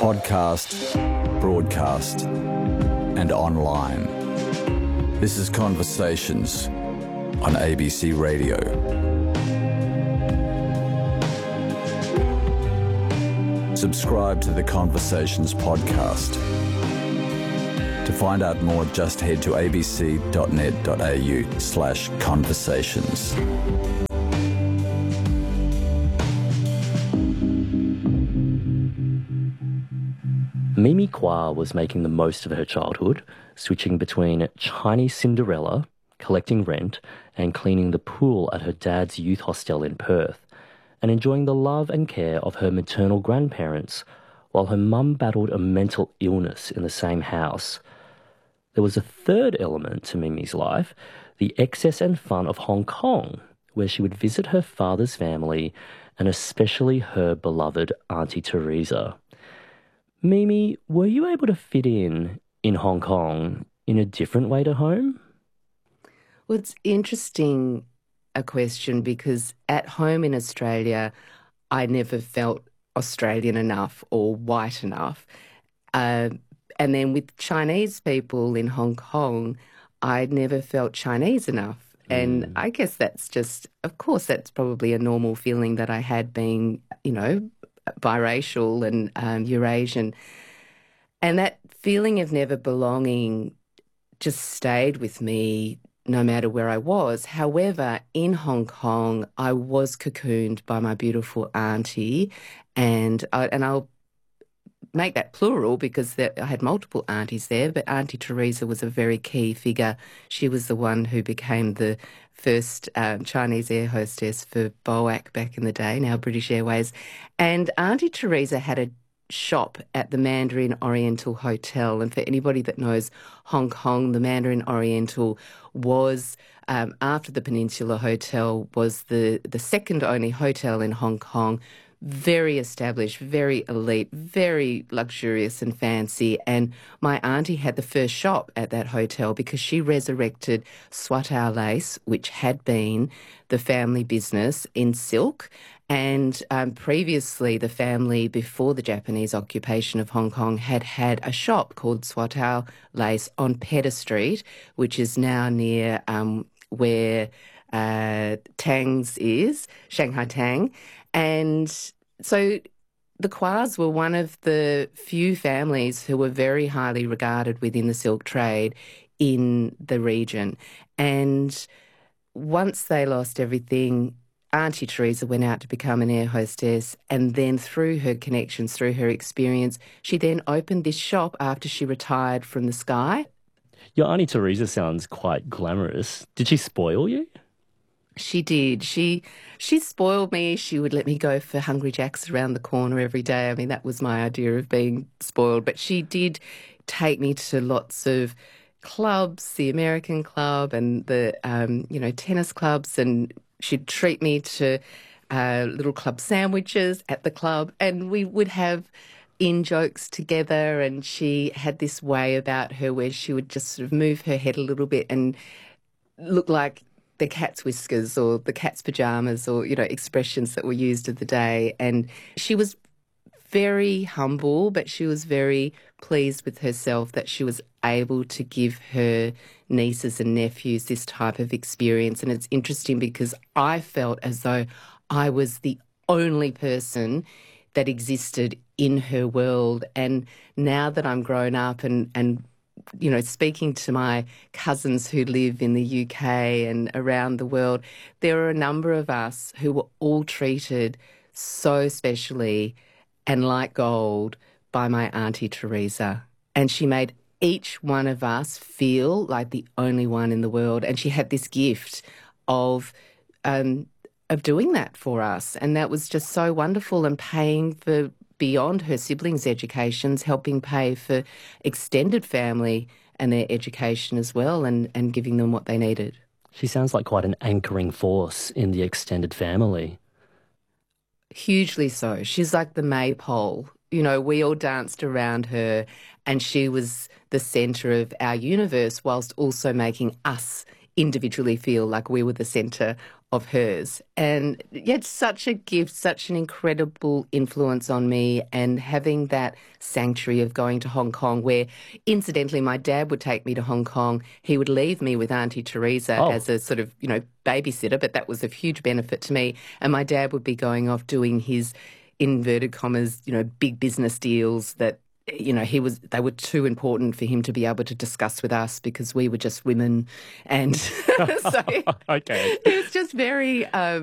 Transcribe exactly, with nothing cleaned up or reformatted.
podcast, broadcast, and online. This is Conversations on A B C Radio. Subscribe to the Conversations podcast. To find out more, just head to abc.net.au slash conversations. Mimi Kwa was making the most of her childhood, switching between Chinese Cinderella, collecting rent, and cleaning the pool at her dad's youth hostel in Perth, and enjoying the love and care of her maternal grandparents, while her mum battled a mental illness in the same house. There was a third element to Mimi's life, the excess and fun of Hong Kong, where she would visit her father's family and especially her beloved Auntie Teresa. Mimi, were you able to fit in in Hong Kong in a different way to home? Well, it's interesting, a question, because at home in Australia, I never felt Australian enough or white enough. Uh, and then with Chinese people in Hong Kong, I never felt Chinese enough. Mm. And I guess that's just, of course, that's probably a normal feeling that I had being, you know, biracial and um, Eurasian. And that feeling of never belonging just stayed with me no matter where I was. However, in Hong Kong, I was cocooned by my beautiful auntie, and I, and I'll make that plural because there, I had multiple aunties there, but Auntie Teresa was a very key figure. She was the one who became the first um, Chinese air hostess for B O A C back in the day, now British Airways. And Auntie Teresa had a shop at the Mandarin Oriental Hotel. And for anybody that knows Hong Kong, the Mandarin Oriental was, um, after the Peninsula Hotel, was the, the second only hotel in Hong Kong. Very established, very elite, very luxurious and fancy. And my auntie had the first shop at that hotel because she resurrected Swatow lace, which had been the family business in silk. And um, previously, the family, before the Japanese occupation of Hong Kong, had had a shop called Swatow Lace on Pedder Street, which is now near um, where uh, Tang's is, Shanghai Tang. And so the Kwars were one of the few families who were very highly regarded within the silk trade in the region. And once they lost everything, Auntie Teresa went out to become an air hostess, and then through her connections, through her experience, she then opened this shop after she retired from the Sky. Your Auntie Teresa sounds quite glamorous. Did she spoil you? She did. She she spoiled me. She would let me go for Hungry Jack's around the corner every day. I mean, that was my idea of being spoiled. But she did take me to lots of clubs, the American Club and the, um, you know, tennis clubs, and she'd treat me to uh, little club sandwiches at the club, and we would have in-jokes together. And she had this way about her where she would just sort of move her head a little bit and look like the cat's whiskers or the cat's pajamas, or, you know, expressions that were used of the day. And she was very humble, but she was very pleased with herself that she was able to give her nieces and nephews this type of experience. And it's interesting because I felt as though I was the only person that existed in her world. And now that I'm grown up and, and you know, speaking to my cousins who live in the U K and around the world, there are a number of us who were all treated so specially and like gold by my Auntie Teresa. And she made each one of us feel like the only one in the world. And she had this gift of um, of doing that for us. And that was just so wonderful, and paying for beyond her siblings' educations, helping pay for extended family and their education as well, and, and giving them what they needed. She sounds like quite an anchoring force in the extended family. Hugely so. She's like the maypole. You know, we all danced around her, and she was the centre of our universe, whilst also making us individually feel like we were the centre of hers. And yeah, it's such a gift, such an incredible influence on me, and having that sanctuary of going to Hong Kong where, incidentally, my dad would take me to Hong Kong. He would leave me with Auntie Teresa Oh. as a sort of, you know, babysitter, but that was of huge benefit to me. And my dad would be going off doing his, inverted commas, you know, big business deals that, you know, he was, they were too important for him to be able to discuss with us because we were just women. And so Okay. it was just very, um,